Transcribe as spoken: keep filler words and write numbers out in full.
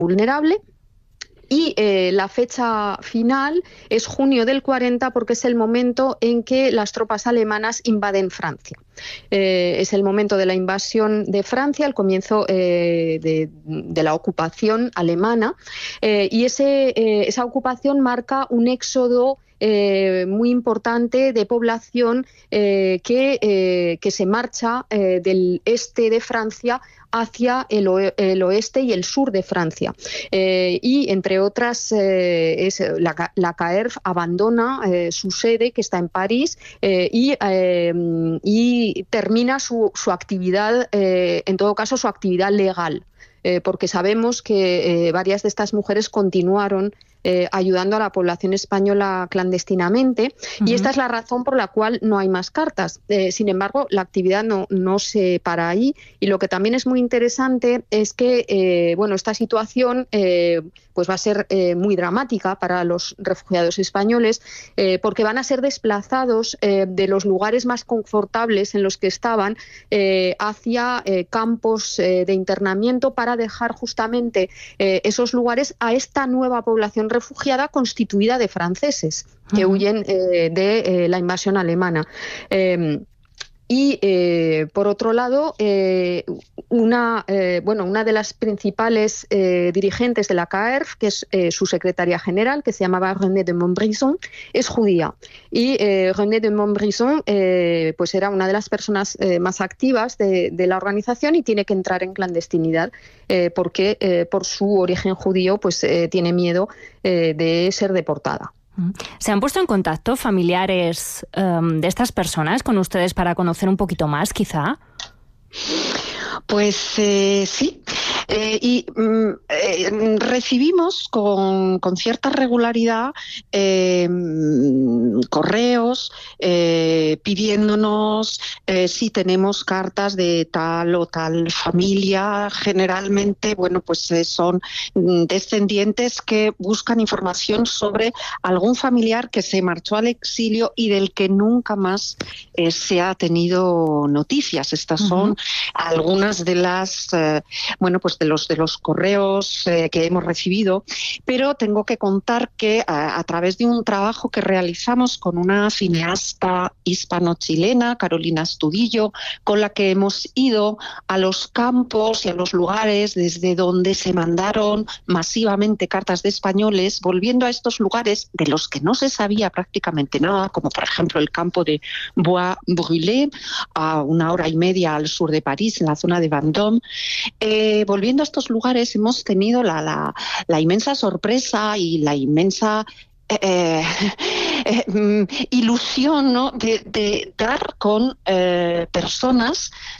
vulnerable. Y eh, la fecha final es junio del cuarenta, porque es el momento en que las tropas alemanas invaden Francia. Eh, es el momento de la invasión de Francia, el comienzo eh, de, de la ocupación alemana, eh, y ese, eh, esa ocupación marca un éxodo Eh, muy importante de población eh, que, eh, que se marcha eh, del este de Francia hacia el, oe el oeste y el sur de Francia. Eh, y, entre otras, eh, es, la, la C A E R F abandona eh, su sede, que está en París, eh, y, eh, y termina su, su actividad, eh, en todo caso, su actividad legal. Eh, porque sabemos que eh, varias de estas mujeres continuaron eh, ayudando a la población española clandestinamente, uh-huh. y esta es la razón por la cual no hay más cartas. Eh, sin embargo, la actividad no, no se para ahí, y lo que también es muy interesante es que eh, bueno, esta situación eh, pues va a ser eh, muy dramática para los refugiados españoles, eh, porque van a ser desplazados eh, de los lugares más confortables en los que estaban eh, hacia eh, campos eh, de internamiento, para dejar justamente eh, esos lugares a esta nueva población refugiada constituida de franceses que uh-huh. huyen eh, de eh, la invasión alemana. Eh, Y, eh, por otro lado, eh, una, eh, bueno, una de las principales eh, dirigentes de la C A E R F, que es eh, su secretaria general, que se llamaba René de Montbrison, es judía. Y eh, René de Montbrison eh, pues era una de las personas eh, más activas de, de la organización, y tiene que entrar en clandestinidad eh, porque eh, por su origen judío pues eh, tiene miedo eh, de ser deportada. ¿Se han puesto en contacto familiares um, de estas personas con ustedes para conocer un poquito más, quizá? Pues eh, sí, eh, y mm, eh, recibimos con, con cierta regularidad eh, correos eh, pidiéndonos eh, si tenemos cartas de tal o tal familia. Generalmente, bueno, pues eh, son descendientes que buscan información sobre algún familiar que se marchó al exilio y del que nunca más eh, se ha tenido noticias. Estas son uh-huh. algunas de las eh, bueno pues de los de los correos eh, que hemos recibido, pero tengo que contar que a, a través de un trabajo que realizamos con una cineasta hispano-chilena, Carolina Astudillo, con la que hemos ido a los campos y a los lugares desde donde se mandaron masivamente cartas de españoles, volviendo a estos lugares de los que no se sabía prácticamente nada, como por ejemplo el campo de Bois-Brûlés, a una hora y media al sur de París, en la zona de Vendôme. Eh, volviendo a estos lugares, hemos tenido la, la, la inmensa sorpresa y la inmensa Eh, eh, ilusión, ¿no?, de, de dar con eh, personas